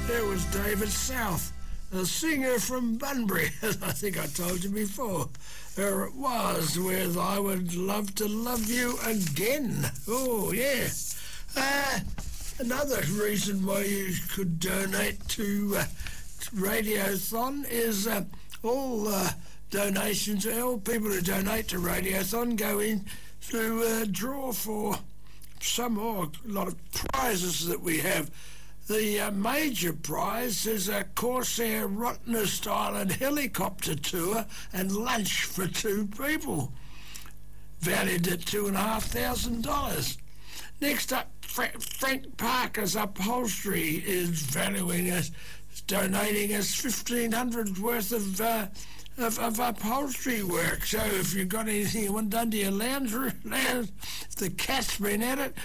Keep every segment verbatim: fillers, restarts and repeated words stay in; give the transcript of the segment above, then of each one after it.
There was David South, a singer from Bunbury, as I think I told you before. There it was, with I Would Love to Love You Again. Oh, yeah. Uh, another reason why you could donate to, uh, to Radiothon is uh, all uh, donations, all people who donate to Radiothon go in to uh, draw for some or a lot of prizes that we have. The uh, major prize is a Corsair Rottnest Island helicopter tour and lunch for two people, valued at two and a half thousand dollars. Next up, Fra- Frank Parker's Upholstery is valuing us, donating us fifteen hundred worth of, uh, of of upholstery work. So if you've got anything you want done to your lounge, lounge if the cat's been at it,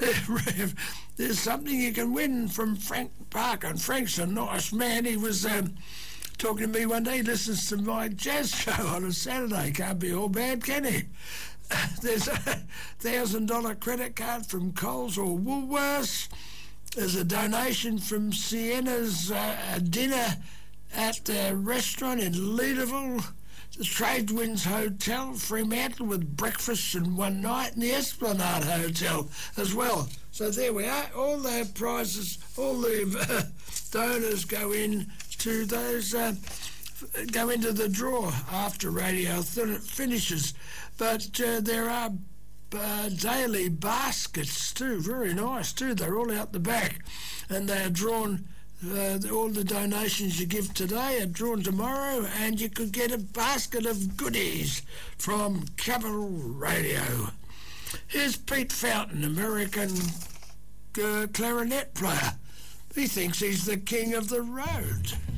there's something you can win from Frank Parker. And Frank's a nice man. He was um, talking to me one day. He listens to my jazz show on a Saturday. Can't be all bad, can he? There's a one thousand dollars credit card from Coles or Woolworths. There's a donation from Sienna's uh, dinner at a restaurant in Leederville. The Tradewinds Hotel, Fremantle, with breakfast and one night, and the Esplanade Hotel as well. So there we are. All the prizes, all the uh, donors go in to those, uh, go into the draw after Radio th- finishes. But uh, there are uh, daily baskets too, very nice too. They're all out the back, and they're drawn. Uh, all the donations you give today are drawn tomorrow, and you could get a basket of goodies from Capital Radio. Here's Pete Fountain, American uh, clarinet player. He thinks he's the king of the road.